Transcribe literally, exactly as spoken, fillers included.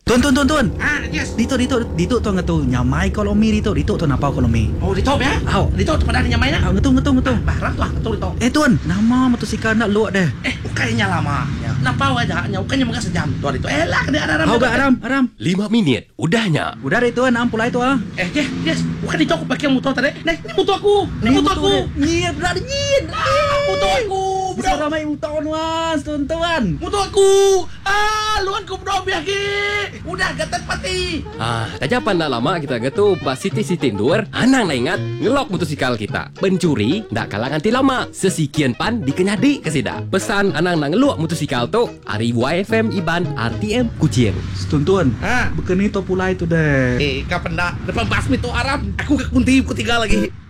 Tuan, tuan, tuan, tuan. Ah, yes. Dito, dito, dito to nga to. Nyamay kolomi dito. Dito to napaw kolomi. Oh, dito ba? Aw. Dito pada niya may na. Ah, ngetung, ngetung, ngetung. Barang tu ah, betul itu. Eh, tuan. Nama motosikal nak luak deh. Eh, ukainya lama. Napau aja, nya ukainya mungkin sejam. Tuan itu. Eh, lah kena ada Aw, gak Aram, Aram. Lima minit, udahnya. Udah deh tuan, am pulai tu ah. Eh, yes, yes. Bukan itu aku pakai motor tadi. Nah, ini motor aku. Ini motor aku. Nyir, dah nyir. Ah, motor aku. Bisa ramai motor was, tuan, tuan. Motor aku. Ah, luan ku bro biaki. Udah gatat pati. Ah, tajapan nak lama kita gitu Pak Siti Siti Nur. Anang nak ingat ngelok motosikal kita. Pencuri ndak kalah nganti lama. Sesikian pan dikenyadi kesida. Pesan anang nak ngelok motosikal tu Ari Y F M Iban R T M Kucing. Tuan, tuan. Ah. Bukan itu pulai tu deh. Eh, kapan dah? Depan basmi tu Arab. Aku ke kunti ku tiga lagi.